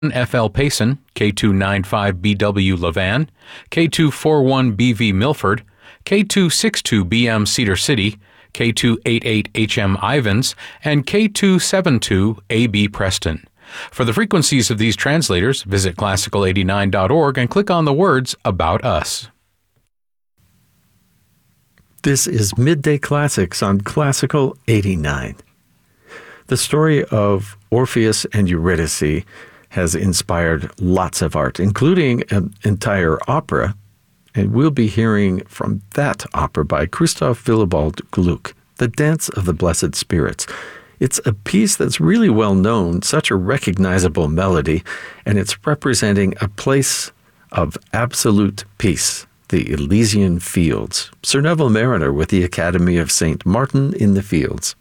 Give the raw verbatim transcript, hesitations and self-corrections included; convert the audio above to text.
F L Payson, K two ninety-five B W Levan, K two forty-one B V Milford, K two sixty-two B M Cedar City, K two eighty-eight H M Ivans, and K two seventy-two A B Preston. For the frequencies of these translators, visit classical eighty-nine dot org and click on the words About Us. This is Midday Classics on Classical eighty-nine. The story of Orpheus and Eurydice has inspired lots of art, including an entire opera, and we'll be hearing from that opera by Christoph Willibald Gluck, The Dance of the Blessed Spirits. It's a piece that's really well known, such a recognizable melody, and it's representing a place of absolute peace, the Elysian Fields. Sir Neville Marriner with the Academy of Saint Martin in the Fields.